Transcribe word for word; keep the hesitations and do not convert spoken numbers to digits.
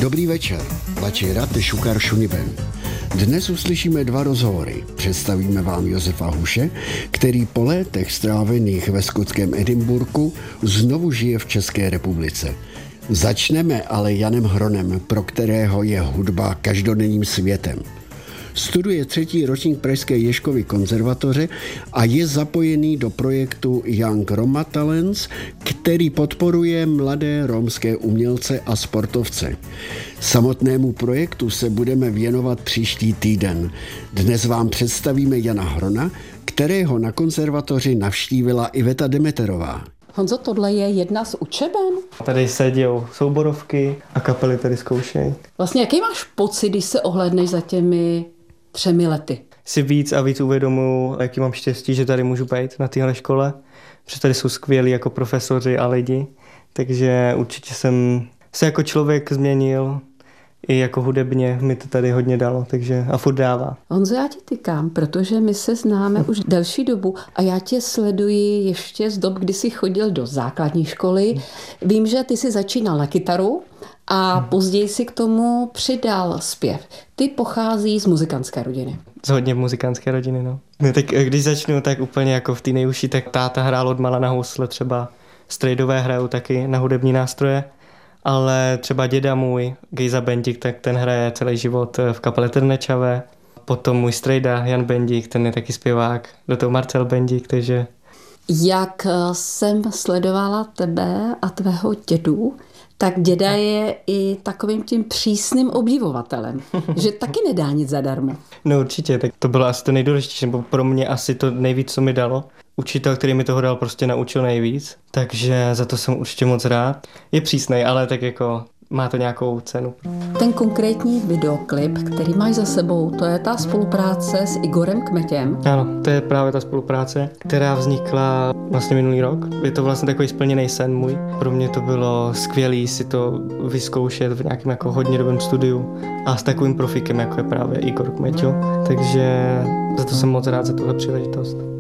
Dobrý večer, Vačera Tešukar Šuniben. Dnes uslyšíme dva rozhovory. Představíme vám Josefa Huše, který po létech strávených ve skotském Edinburghu znovu žije v České republice. Začneme ale Janem Hronem, pro kterého je hudba každodenním světem. Studuje třetí ročník Pražské Ježkovy konzervatoře a je zapojený do projektu Young Roma Talents, který podporuje mladé romské umělce a sportovce. Samotnému projektu se budeme věnovat příští týden. Dnes vám představíme Jana Hrona, kterého na konzervatoři navštívila Iveta Demeterová. Honzo, tohle je jedna z učeben? Tady se dějou souborovky a kapely tady zkoušejí. Vlastně jaký máš pocit, když se ohlédneš za těmi třemi lety? Si víc a víc uvědomuji, jaký mám štěstí, že tady můžu být na téhle škole. Protože tady jsou skvělí jako profesoři a lidi. Takže určitě jsem se jako člověk změnil. I jako hudebně mi to tady hodně dalo, takže a furt dává. Honzo, já tě tykám, protože my se známe už delší dobu a já tě sleduji ještě z dob, kdy jsi chodil do základní školy. Vím, že ty jsi začínal na kytaru a později si k tomu přidal zpěv. Ty pochází z muzikantské rodiny. Z hodně muzikantské rodiny, no. no. Tak když začnu, tak úplně jako v té nejužší, tak táta hrál od mala na housle, třeba strejdové hrajou taky na hudební nástroje. Ale třeba děda můj, Gejza Bendík, tak ten hraje celý život v kapele Trnečave. Potom můj strejda Jan Bendík, ten je taky zpěvák. Do toho Marcel Bendík, takže... Jak jsem sledovala tebe a tvého dědu, tak děda je i takovým tím přísným obdivovatelem, že taky nedá nic zadarmo. No určitě, tak to bylo asi to nejdůležitější, nebo pro mě asi to nejvíc, co mi dalo. Učitel, který mi toho dal, prostě naučil nejvíc, takže za to jsem určitě moc rád. Je přísnej, ale tak jako má to nějakou cenu. Ten konkrétní videoklip, který máš za sebou, to je ta spolupráce s Igorem Kmetěm. Ano, to je právě ta spolupráce, která vznikla vlastně minulý rok. Je to vlastně takový splněný sen můj. Pro mě to bylo skvělý si to vyzkoušet v nějakém jako hodně dobrém studiu a s takovým profíkem, jako je právě Igor Kmeťo. Takže za to jsem moc rád za tuhle příležitost.